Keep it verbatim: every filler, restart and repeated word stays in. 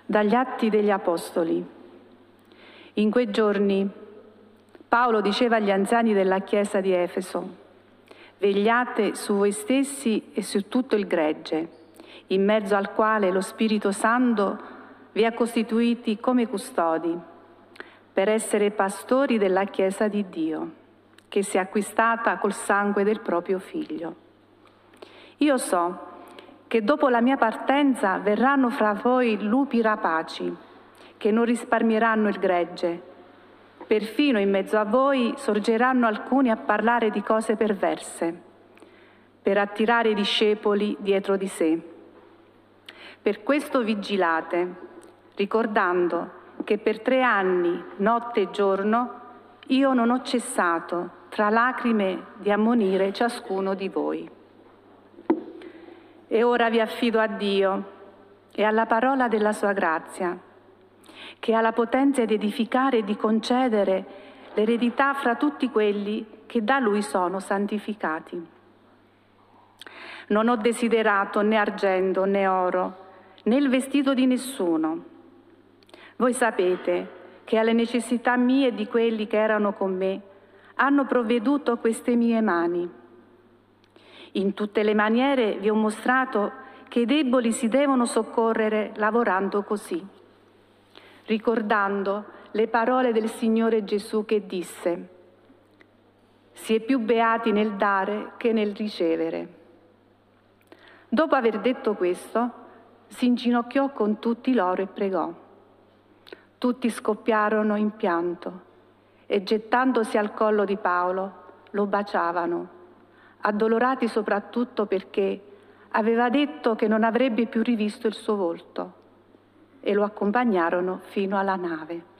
Dagli Atti degli Apostoli. In quei giorni Paolo diceva agli anziani della chiesa di Efeso: vegliate su voi stessi e su tutto il gregge, in mezzo al quale lo Spirito Santo vi ha costituiti come custodi, per essere pastori della chiesa di Dio, che si è acquistata col sangue del proprio Figlio. Io so che dopo la mia partenza verranno fra voi lupi rapaci, che non risparmieranno il gregge. Perfino in mezzo a voi sorgeranno alcuni a parlare di cose perverse, per attirare i discepoli dietro di sé. Per questo vigilate, ricordando che per tre anni, notte e giorno, io non ho cessato, tra lacrime, di ammonire ciascuno di voi. E ora vi affido a Dio e alla parola della sua grazia, che ha la potenza di edificare e di concedere l'eredità fra tutti quelli che da Lui sono santificati. Non ho desiderato né argento né oro, né il vestito di nessuno. Voi sapete che alle necessità mie e di quelli che erano con me hanno provveduto queste mie mani. In tutte le maniere vi ho mostrato che i deboli si devono soccorrere lavorando così, ricordando le parole del Signore Gesù che disse: si è più beati nel dare che nel ricevere. Dopo aver detto questo, si inginocchiò con tutti loro e pregò. Tutti scoppiarono in pianto e, gettandosi al collo di Paolo, lo baciavano, addolorati soprattutto perché aveva detto che non avrebbe più rivisto il suo volto, e lo accompagnarono fino alla nave.